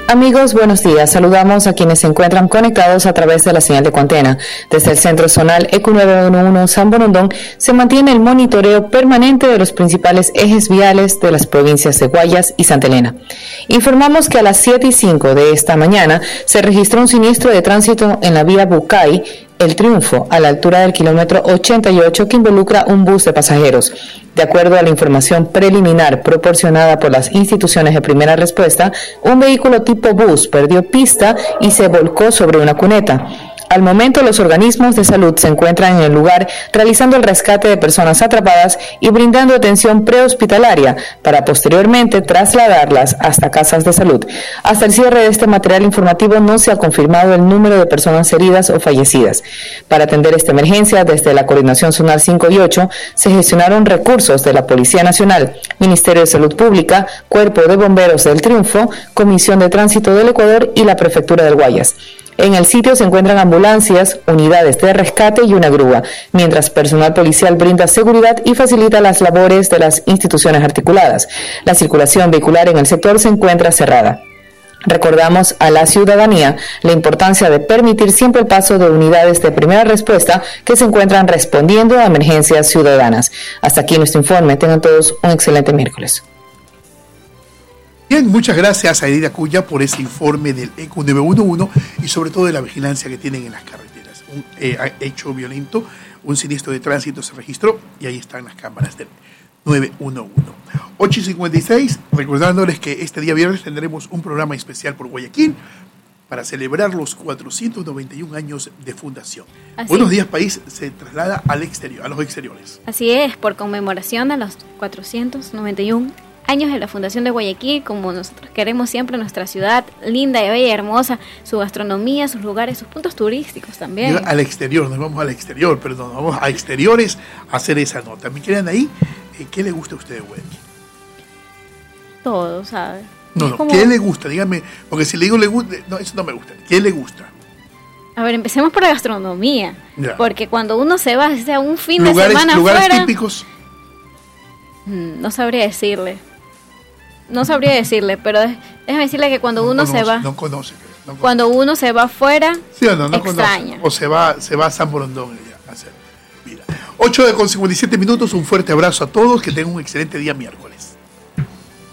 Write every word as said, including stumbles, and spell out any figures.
Amigos, buenos días. Saludamos a quienes se encuentran conectados a través de la señal de Cuantena. Desde el Centro Zonal E Q nueve uno uno San Borondón se mantiene el monitoreo permanente de los principales ejes viales de las provincias de Guayas y Santa Elena. Informamos que a las siete y cinco de esta mañana se registró un siniestro de tránsito en la vía Bucay, El Triunfo, a la altura del kilómetro ochenta y ocho, que involucra un bus de pasajeros. De acuerdo a la información preliminar proporcionada por las instituciones de primera respuesta, un vehículo tipo bus perdió pista y se volcó sobre una cuneta. Al momento, los organismos de salud se encuentran en el lugar realizando el rescate de personas atrapadas y brindando atención prehospitalaria para posteriormente trasladarlas hasta casas de salud. Hasta el cierre de este material informativo no se ha confirmado el número de personas heridas o fallecidas. Para atender esta emergencia, desde la Coordinación Zonal cinco y ocho se gestionaron recursos de la Policía Nacional, Ministerio de Salud Pública, Cuerpo de Bomberos del Triunfo, Comisión de Tránsito del Ecuador y la Prefectura del Guayas. En el sitio se encuentran ambulancias, unidades de rescate y una grúa, mientras personal policial brinda seguridad y facilita las labores de las instituciones articuladas. La circulación vehicular en el sector se encuentra cerrada. Recordamos a la ciudadanía la importancia de permitir siempre el paso de unidades de primera respuesta que se encuentran respondiendo a emergencias ciudadanas. Hasta aquí nuestro informe. Tengan todos un excelente miércoles. Bien, muchas gracias a Edith Acuña por ese informe del E Q nueve uno uno y sobre todo de la vigilancia que tienen en las carreteras. Un eh, hecho violento, un siniestro de tránsito se registró y ahí están las cámaras del nueve uno uno. ocho y cincuenta y seis, recordándoles que este día viernes tendremos un programa especial por Guayaquil para celebrar los cuatrocientos noventa y un años de fundación. Así Buenos Días País se traslada al exterior, a los exteriores. Así es, por conmemoración de los cuatrocientos noventa y un años de la Fundación de Guayaquil, como nosotros queremos siempre nuestra ciudad linda, bella y hermosa, su gastronomía, sus lugares, sus puntos turísticos también. Al exterior, nos vamos al exterior, perdón, nos vamos a exteriores a hacer esa nota. ¿Me quedan ahí? ¿Qué le gusta a usted de Guayaquil? Todo, ¿sabe? No, no, como... ¿qué le gusta? Dígame, porque si le digo le gusta, no, eso no me gusta. ¿Qué le gusta? A ver, empecemos por la gastronomía, ya. Porque cuando uno se va, o sea, un fin lugares, de semana lugares fuera, típicos. No sabría decirle. No sabría decirle, pero déjame decirle que cuando no uno conoce, se va, no conoce, no conoce. Cuando uno se va afuera, ¿sí o no? No extraña. Conoce. O se va, se va a San Borondón ya, a hacer. Mira, ocho con cincuenta y siete minutos, un fuerte abrazo a todos, que tengan un excelente día miércoles.